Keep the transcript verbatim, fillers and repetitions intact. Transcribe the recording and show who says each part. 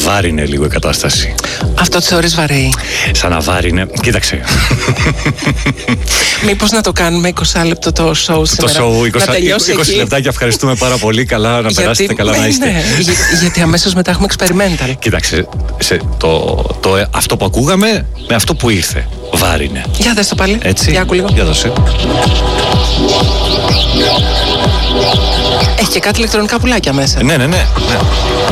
Speaker 1: βάρινε λίγο η κατάσταση.
Speaker 2: Αυτό το θεωρείς βαρύ?
Speaker 1: Σαν να βάρινε. Κοίταξε.
Speaker 2: Μήπως να το κάνουμε είκοσι λεπτό το show σήμερα?
Speaker 1: Το show είκοσι,
Speaker 2: να τελειώσει
Speaker 1: είκοσι
Speaker 2: εκεί.
Speaker 1: λεπτάκια. Ευχαριστούμε πάρα πολύ. Καλά να
Speaker 2: Γιατί,
Speaker 1: περάσετε, καλά
Speaker 2: ναι,
Speaker 1: να είστε.
Speaker 2: Ναι, για, γιατί αμέσως μετά έχουμε experimental.
Speaker 1: Κοίταξε, σε, το, το, αυτό που ακούγαμε με αυτό που ήρθε. Βάρινε.
Speaker 2: Για δες το πάλι.
Speaker 1: Έτσι.
Speaker 2: Για άκου λίγο.
Speaker 1: Για δώσε.
Speaker 2: Έχει και κάτι ηλεκτρονικά πουλάκια μέσα.
Speaker 1: Ναι, ναι, ναι. ναι.